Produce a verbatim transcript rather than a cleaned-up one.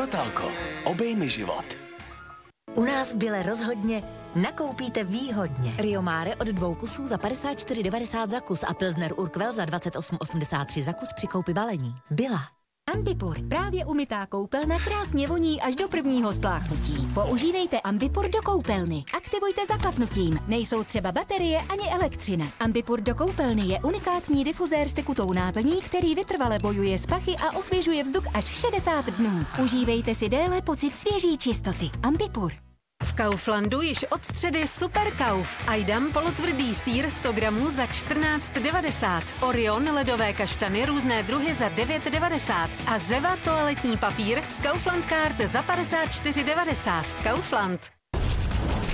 Natalko, obejmi život. U nás v Bile rozhodně nakoupíte výhodně. Rio Mare od dvou kusů za padesát čtyři devadesát za kus a Pilsner Urquell za dvacet osm osmdesát tři za kus při koupi balení. Bila. Ambipur, právě umytá koupelna krásně voní až do prvního spláchnutí. Používejte Ambipur do koupelny. Aktivujte zaklapnutím. Nejsou třeba baterie ani elektřina. Ambipur do koupelny je unikátní difuzér s tekutou náplní, který vytrvale bojuje s pachy a osvěžuje vzduch až šedesát dnů. Užívejte si déle pocit svěží čistoty. Ambipur. V Kauflandu již od středy Super Kauf. Ajdam polotvrdý sýr sto gramů za čtrnáct devadesát. Orion ledové kaštany různé druhy za devět devadesát. A Zeva toaletní papír z Kaufland Card za padesát čtyři devadesát. Kaufland.